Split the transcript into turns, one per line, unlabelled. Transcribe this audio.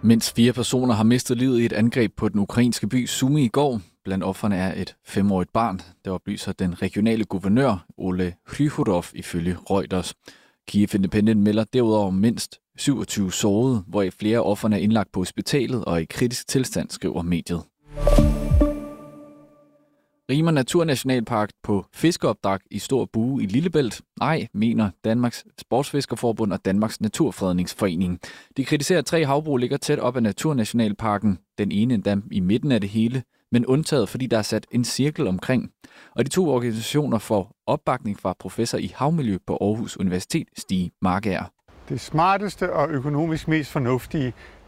Mindst 4 personer har mistet livet i et angreb på den ukrainske by Sumy i går. Blandt ofrene er et 5-årigt barn, der oplyser den regionale guvernør Ole Hryhorov ifølge Reuters. Kiev Independent melder derudover mindst 27 sårede, hvoraf flere af ofrene er indlagt på hospitalet og i kritisk tilstand, skriver mediet. Rimer Naturnationalpark på fiskeopdrag i Stor Bue i Lillebælt? Nej, mener Danmarks Sportsfiskerforbund og Danmarks Naturfredningsforening. De kritiserer, at 3 havbrug ligger tæt op af Naturnationalparken. Den ene endda i midten af det hele, men undtaget, fordi der er sat en cirkel omkring. Og de 2 organisationer får opbakning fra professor i havmiljø på Aarhus Universitet, Stig Markager.
Det smarteste og økonomisk mest fornuftige,